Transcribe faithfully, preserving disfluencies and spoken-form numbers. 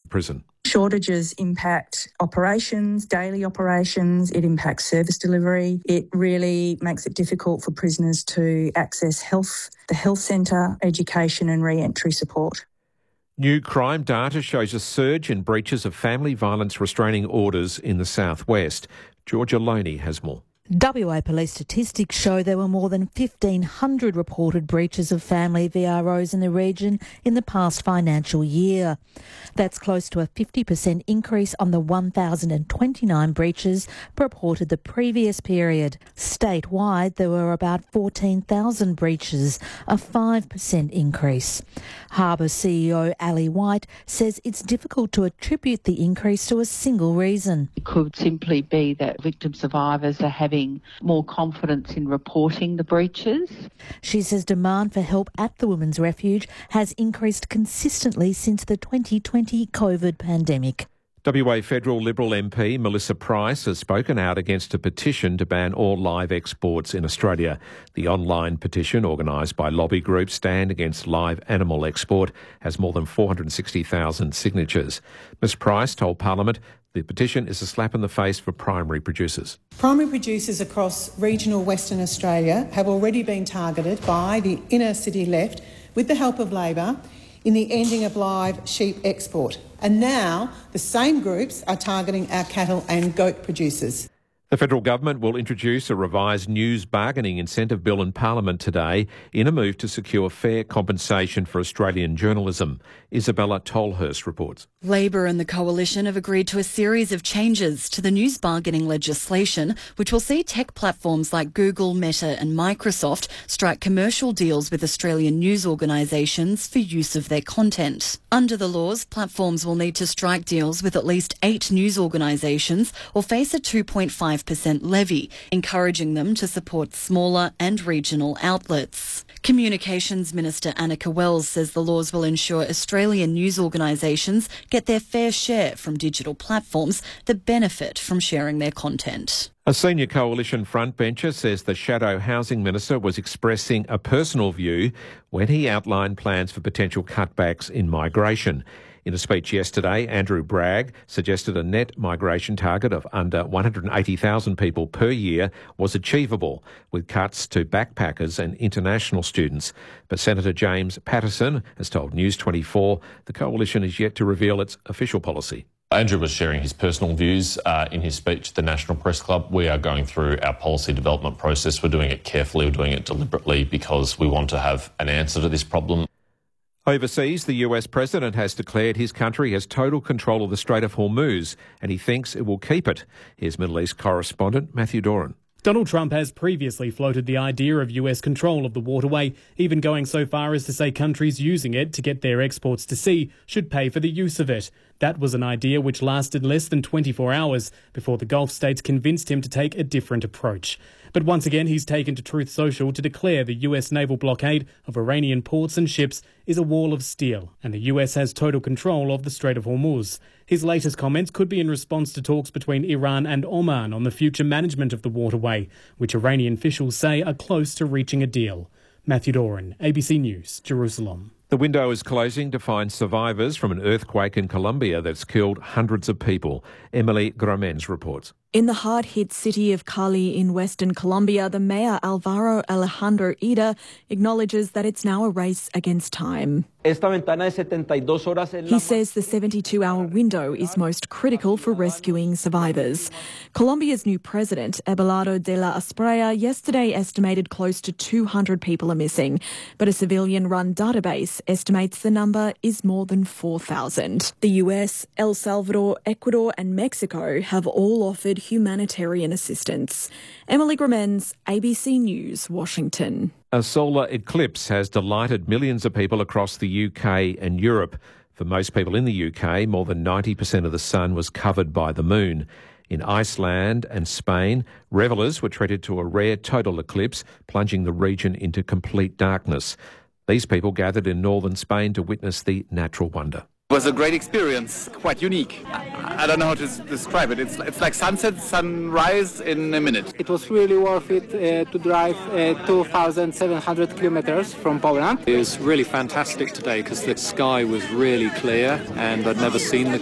prison. Shortages impact operations, daily operations, it impacts service delivery. It really makes it difficult for prisoners to access health, the health centre, education and re-entry support. New crime data shows a surge in breaches of family violence restraining orders in the southwest. Georgia Loney has more. W A Police statistics show there were more than fifteen hundred reported breaches of family V R Os in the region in the past financial year. That's close to a fifty percent increase on the one thousand twenty-nine breaches reported the previous period. Statewide, there were about fourteen thousand breaches, a five percent increase. Harbour C E O Ali White says it's difficult to attribute the increase to a single reason. It could simply be that victim survivors are having more confidence in reporting the breaches. She says demand for help at the Women's Refuge has increased consistently since the twenty twenty COVID pandemic. W A Federal Liberal M P Melissa Price has spoken out against a petition to ban all live exports in Australia. The online petition, organised by lobby groups Stand Against Live Animal Export, has more than four hundred sixty thousand signatures. Miz Price told Parliament the petition is a slap in the face for primary producers. Primary producers across regional Western Australia have already been targeted by the inner city left with the help of Labor in the ending of live sheep export. And now the same groups are targeting our cattle and goat producers. The federal government will introduce a revised news bargaining incentive bill in Parliament today in a move to secure fair compensation for Australian journalism. Isabella Tolhurst reports. Labor and the Coalition have agreed to a series of changes to the news bargaining legislation, which will see tech platforms like Google, Meta and Microsoft strike commercial deals with Australian news organisations for use of their content. Under the laws, platforms will need to strike deals with at least eight news organisations or face a two point five percent levy, encouraging them to support smaller and regional outlets. Communications Minister Annika Wells says the laws will ensure Australian news organisations get their fair share from digital platforms that benefit from sharing their content. A senior coalition frontbencher says the Shadow Housing Minister was expressing a personal view when he outlined plans for potential cutbacks in migration. In a speech yesterday, Andrew Bragg suggested a net migration target of under one hundred eighty thousand people per year was achievable, with cuts to backpackers and international students. But Senator James Patterson has told News twenty-four the coalition is yet to reveal its official policy. Andrew was sharing his personal views uh, in his speech at the National Press Club. We are going through our policy development process. We're doing it carefully, we're doing it deliberately because we want to have an answer to this problem. Overseas, the U S president has declared his country has total control of the Strait of Hormuz and he thinks it will keep it. Here's Middle East correspondent Matthew Doran. Donald Trump has previously floated the idea of U S control of the waterway, even going so far as to say countries using it to get their exports to sea should pay for the use of it. That was an idea which lasted less than twenty-four hours before the Gulf states convinced him to take a different approach. But once again, he's taken to Truth Social to declare the U S naval blockade of Iranian ports and ships is a wall of steel, and the U S has total control of the Strait of Hormuz. His latest comments could be in response to talks between Iran and Oman on the future management of the waterway, which Iranian officials say are close to reaching a deal. Matthew Doran, A B C News, Jerusalem. The window is closing to find survivors from an earthquake in Colombia that's killed hundreds of people. Emily Gromens reports. In the hard-hit city of Cali in western Colombia, the mayor Alvaro Alejandro Ida acknowledges that it's now a race against time. He says the seventy-two hour window is most critical for rescuing survivors. Colombia's new president, Abelardo de la Espriella, yesterday estimated close to two hundred people are missing, but a civilian-run database estimates the number is more than four thousand. The U S, El Salvador, Ecuador and Mexico have all offered humanitarian assistance. Emily Gromens, A B C News, Washington. A solar eclipse has delighted millions of people across the U K and Europe. For most people in the U K, more than ninety percent of the sun was covered by the moon. In Iceland and Spain, revellers were treated to a rare total eclipse, plunging the region into complete darkness. These people gathered in northern Spain to witness the natural wonder. It was a great experience, quite unique. I don't know how to describe it. It's, it's like sunset, sunrise in a minute. It was really worth it uh, to drive uh, two thousand seven hundred kilometers from Poland. It was really fantastic today because the sky was really clear and I'd never seen the